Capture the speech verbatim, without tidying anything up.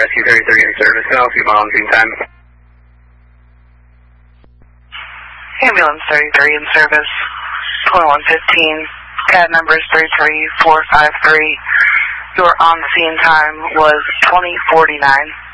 Rescue thirty-three in service. I'll help you while on scene time. Ambulance thirty-three in service. twenty-one fifteen. C A D number is three three four five three. Your on-scene time was twenty forty-nine.